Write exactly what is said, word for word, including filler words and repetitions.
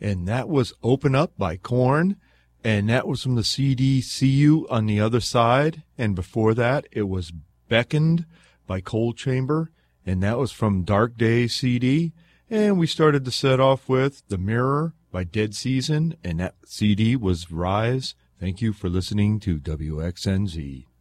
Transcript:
and that was Open Up by Korn, and that was from the C D See You on the Other Side, and before that it was Beckoned by Cold Chamber, and that was from Dark Days C D, and we started the set off with The Mirror by Dead Season, and that C D was Rise. Thank you for listening to W X N Z.